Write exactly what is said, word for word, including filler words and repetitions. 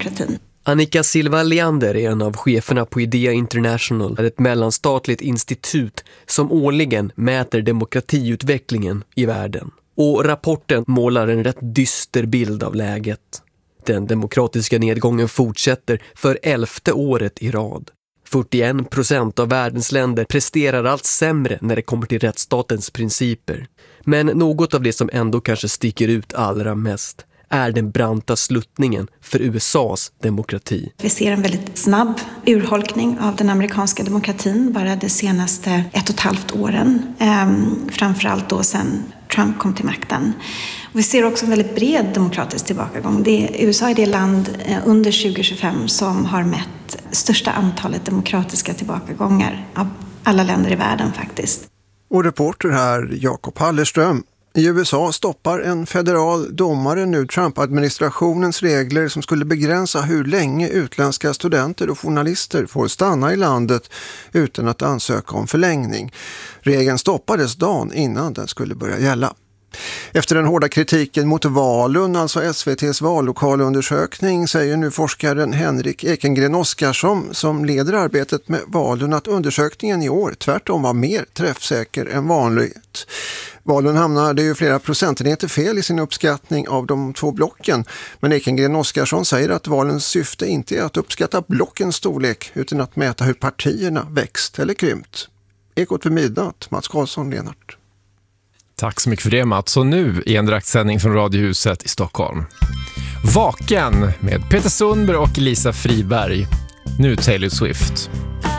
demokratin. Annika Silva Leander är en av cheferna på Idea International, ett mellanstatligt institut som årligen mäter demokratiutvecklingen i världen. Och rapporten målar en rätt dyster bild av läget. Den demokratiska nedgången fortsätter för elfte året i rad. fyrtioen procent av världens länder presterar allt sämre när det kommer till rättsstatens principer. Men något av det som ändå kanske sticker ut allra mest är den branta sluttningen för U S A:s demokrati. Vi ser en väldigt snabb urholkning av den amerikanska demokratin bara de senaste ett och ett halvt åren. Ehm, framförallt då sedan Trump kom till makten. Och vi ser också en väldigt bred demokratisk tillbakagång. Det är, U S A är det land eh, under tjugo tjugofem som har mätt största antalet demokratiska tillbakagångar av alla länder i världen faktiskt. Och reporter här Jakob Hallerström. I U S A stoppar en federal domare nu Trump-administrationens regler som skulle begränsa hur länge utländska studenter och journalister får stanna i landet utan att ansöka om förlängning. Regeln stoppades dagen innan den skulle börja gälla. Efter den hårda kritiken mot Valun, alltså S V T:s vallokalundersökning, säger nu forskaren Henrik Ekengren Oskarsson som leder arbetet med Valun att undersökningen i år tvärtom var mer träffsäker än vanligt. Valun hamnade ju flera procentenheter fel i sin uppskattning av de två blocken, men Ekengren Oskarsson säger att valens syfte inte är att uppskatta blockens storlek utan att mäta hur partierna växt eller krympt. Ekot för midnatt, Mats Karlsson, Lenart. Tack så mycket för det, Mats. Och nu i en direktsändning från Radiohuset i Stockholm. Vaken med Peter Sundberg och Lisa Friberg. Nu Taylor Swift.